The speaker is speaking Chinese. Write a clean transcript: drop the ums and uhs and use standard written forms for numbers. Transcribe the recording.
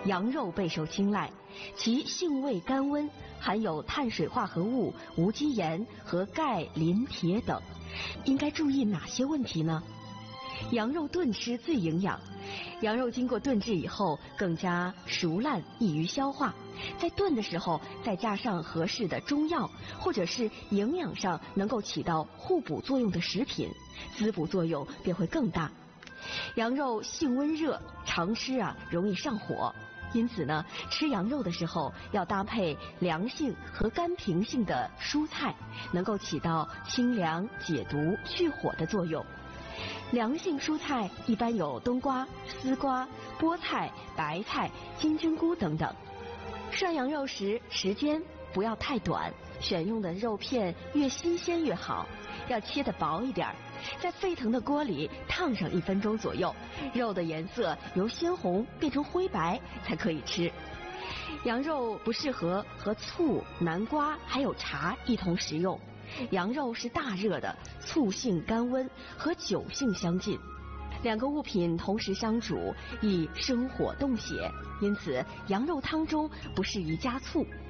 羊肉备受青睐，其性味甘温，含有碳水化合物、无机盐和钙、磷、铁等。应该注意哪些问题呢？羊肉炖吃最营养，羊肉经过炖制以后更加熟烂，易于消化。在炖的时候再加上合适的中药，或者是营养上能够起到互补作用的食品，滋补作用便会更大。羊肉性温热，常吃容易上火，因此呢，吃羊肉的时候要搭配凉性和甘平性的蔬菜，能够起到清凉、解毒、去火的作用。凉性蔬菜一般有冬瓜、丝瓜、菠菜、白菜、金针菇等等。涮羊肉时时间不要太短，选用的肉片越新鲜越好，要切得薄一点，在沸腾的锅里烫上1分钟左右，肉的颜色由鲜红变成灰白才可以吃。羊肉不适合和醋、南瓜还有茶一同食用，羊肉是大热的，醋性甘温，和酒性相近，2个物品同时相煮易生火动血，因此羊肉汤中不适宜加醋，